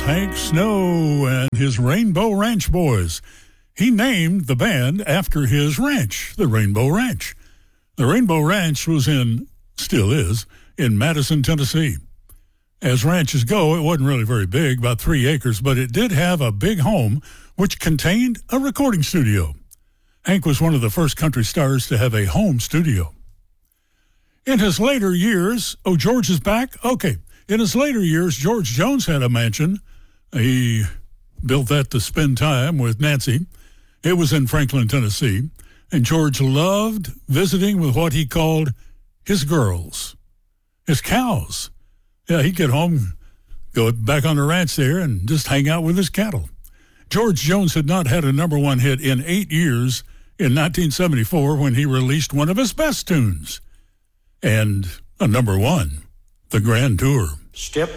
Hank Snow and his Rainbow Ranch Boys. He named the band after his ranch, the Rainbow Ranch. The Rainbow Ranch still is, in Madison, Tennessee. As ranches go, it wasn't really very big, about 3 acres, but it did have a big home which contained a recording studio. Hank was one of the first country stars to have a home studio. In his later years, George is back? Okay. In his later years, George Jones had a mansion. He built that to spend time with Nancy. It was in Franklin, Tennessee. And George loved visiting with what he called his girls, his cows. Yeah, he'd get home, go back on the ranch there, and just hang out with his cattle. George Jones had not had a number one hit in 8 years in 1974 when he released one of his best tunes. And a number one, The Grand Tour. Step